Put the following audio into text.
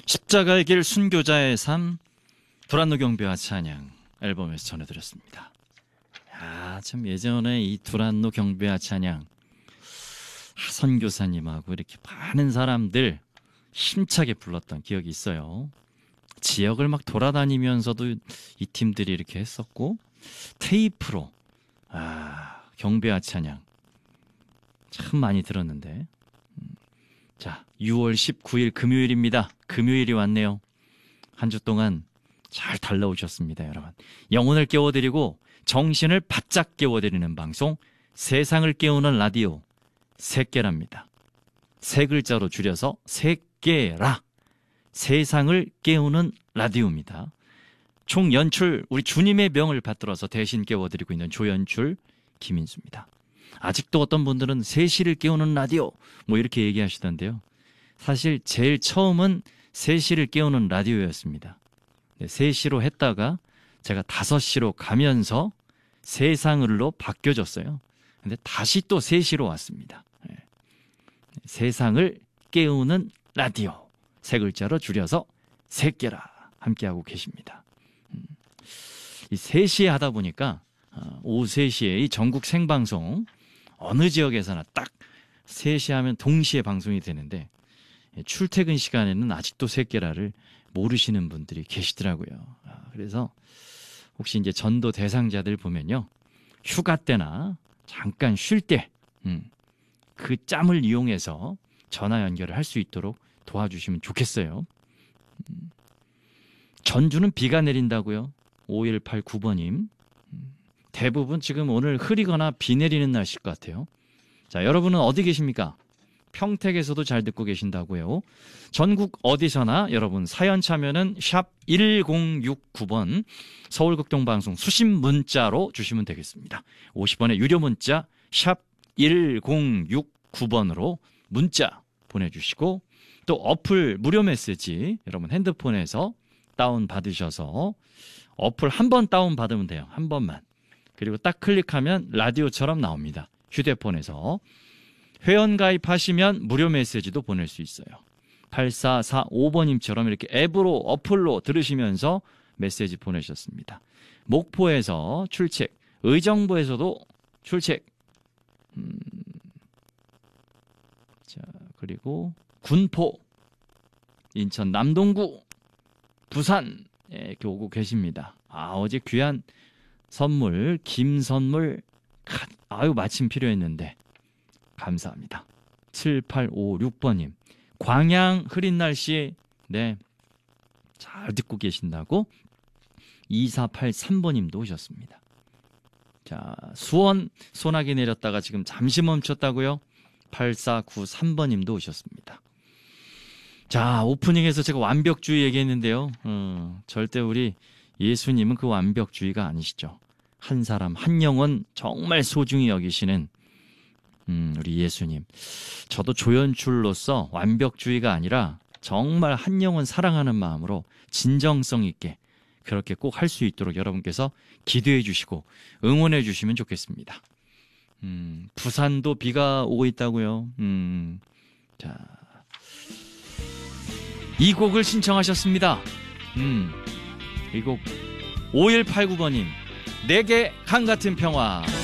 십자가의 길 순교자의 삶 두란노 경배와 찬양 앨범에서 전해드렸습니다. 참 예전에 이 두란노 경배와 찬양 선교사님하고 이렇게 많은 사람들 힘차게 불렀던 기억이 있어요. 지역을 막 돌아다니면서도 이 팀들이 이렇게 했었고 테이프로 경배와 찬양 참 많이 들었는데 자 6월 19일 금요일입니다. 금요일이 왔네요. 한 주 동안 잘 달라오셨습니다. 여러분 영혼을 깨워드리고 정신을 바짝 깨워드리는 방송 세상을 깨우는 라디오 새깨라입니다. 세 글자로 줄여서 새깨라 세상을 깨우는 라디오입니다. 총 연출 우리 주님의 명을 받들어서 대신 깨워드리고 있는 조연출 김인수입니다. 아직도 어떤 분들은 3시를 깨우는 라디오 뭐 이렇게 얘기하시던데요. 사실 제일 처음은 3시를 깨우는 라디오였습니다. 3시로 했다가 제가 5시로 가면서 세상을로 바뀌어졌어요. 근데 다시 또 3시로 왔습니다. 세상을 깨우는 라디오 세 글자로 줄여서 새깨라 함께하고 계십니다. 이 3시에 하다 보니까 오후 3시에 이 전국 생방송 어느 지역에서나 딱 3시 하면 동시에 방송이 되는데 출퇴근 시간에는 아직도 새깨라를 모르시는 분들이 계시더라고요. 그래서 혹시 이제 전도 대상자들 보면요. 휴가 때나 잠깐 쉴 때 그 짬을 이용해서 전화 연결을 할 수 있도록 도와주시면 좋겠어요. 전주는 비가 내린다고요? 5189번님. 대부분 지금 오늘 흐리거나 비 내리는 날씨일 것 같아요. 자, 여러분은 어디 계십니까? 평택에서도 잘 듣고 계신다고요. 전국 어디서나 여러분 사연 참여는 샵 1069번 서울극동방송 수신 문자로 주시면 되겠습니다. 50원의 유료 문자 샵 1069번으로 문자 보내주시고 또 어플 무료 메시지 여러분 핸드폰에서 다운받으셔서 어플 한 번 다운받으면 돼요. 한 번만. 그리고 딱 클릭하면 라디오처럼 나옵니다. 휴대폰에서. 회원가입하시면 무료 메시지도 보낼 수 있어요. 8445번님처럼 이렇게 앱으로 어플로 들으시면서 메시지 보내셨습니다. 목포에서 출첵, 의정부에서도 출첵. 자, 그리고 군포, 인천 남동구, 부산 이렇게 오고 계십니다. 어제 귀한 선물, 김선물 마침 필요했는데 감사합니다. 7856번님 광양 흐린 날씨에 잘 듣고 계신다고 2483번님도 오셨습니다. 자, 수원 소나기 내렸다가 지금 잠시 멈췄다고요? 8493번님도 오셨습니다. 자, 오프닝에서 제가 완벽주의 얘기했는데요. 절대 우리 예수님은 그 완벽주의가 아니시죠. 한 사람 한 영혼 정말 소중히 여기시는 우리 예수님. 저도 조연출로서 완벽주의가 아니라 정말 한 영혼 사랑하는 마음으로 진정성 있게 그렇게 꼭 할 수 있도록 여러분께서 기도해 주시고 응원해 주시면 좋겠습니다. 부산도 비가 오고 있다고요. 자, 이 곡을 신청하셨습니다. 이 곡 5189번님 내게 강같은 평화.